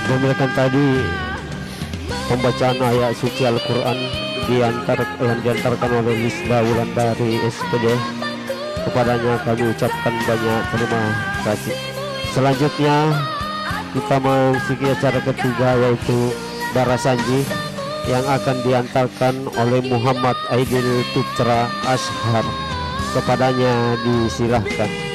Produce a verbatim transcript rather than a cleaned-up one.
Memiliki tadi pembacaan ayat suci Al-Quran diantar, yang diantarkan oleh Lisda Wulandari S P D. Kepadanya kami ucapkan banyak terima kasih. Selanjutnya kita memasuki acara ketiga, yaitu Barasanji yang akan diantarkan oleh Muhammad Aidil Putra Ashar. Kepadanya disilahkan.